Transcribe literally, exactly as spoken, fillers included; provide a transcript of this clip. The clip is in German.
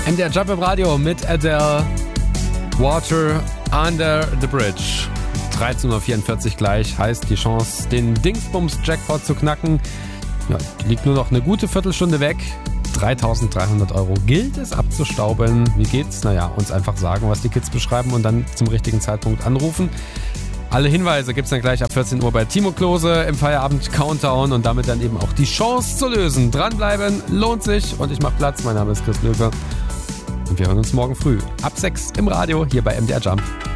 M D R Jump im Radio mit Adele, Water Under the Bridge. dreizehn Uhr vierundvierzig gleich heißt die Chance, den Dingsbums-Jackpot zu knacken. Ja, liegt nur noch eine gute Viertelstunde weg. dreitausenddreihundert Euro gilt es abzustauben. Wie geht's? Naja, uns einfach sagen, was die Kids beschreiben und dann zum richtigen Zeitpunkt anrufen. Alle Hinweise gibt's dann gleich ab vierzehn Uhr bei Timo Klose im Feierabend-Countdown und damit dann eben auch die Chance zu lösen. Dranbleiben lohnt sich und ich mach Platz. Mein Name ist Chris Löwe und wir hören uns morgen früh ab sechs im Radio hier bei M D R Jump.